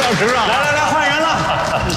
想吃啊！ 来，换人了。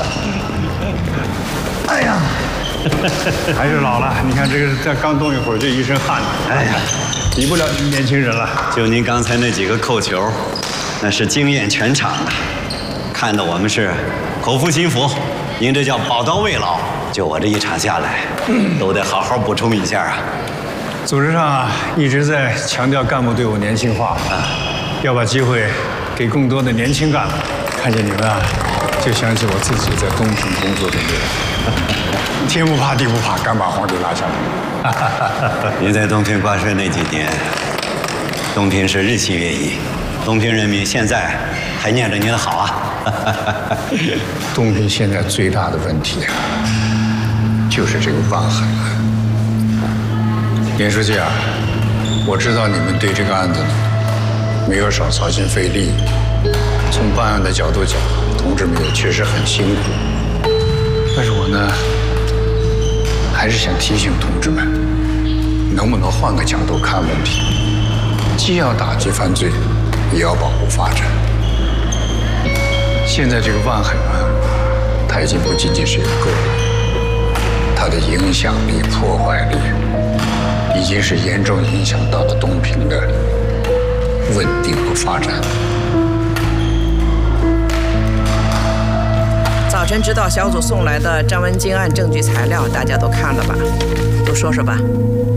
哎呀，还是老了。你看这刚动一会儿就一身汗了。哎呀，比不了年轻人了。 就您刚才那几个扣球，那是惊艳全场的，看得我们是口服心服。您这叫宝刀未老。就我这一场下来，都得好好补充一下啊。 组织上啊一直在强调干部队伍年轻化啊，要把机会给更多的年轻干部。看见你们啊，就想起我自己在东平工作的日子，天不怕地不怕，敢把皇帝拉下来。 您在东平挂帅那几年，东平是日新月异，东平人民现在还念着您的好啊。 东平现在最大的问题啊，就是这个万海案。严书记啊，我知道你们对这个案子没有少操心费力。从办案的角度讲，同志们也确实很辛苦。但是我呢，还是想提醒同志们，能不能换个角度看问题？既要打击犯罪，也要保护发展。现在这个万海案，它已经不仅仅是一个个例，它的影响力、破坏力，已经是严重影响到了东平的稳定和发展。 早晨指导小组送来的张文京案证据材料，大家都看了吧？都说说吧。